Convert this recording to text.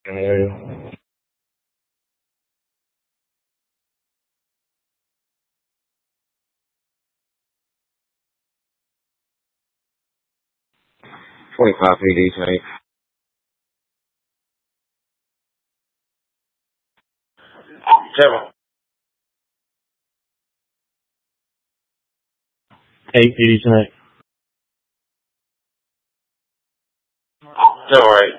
Can hear you. 45 PD tank. Kevin. 8 PD tank. All right.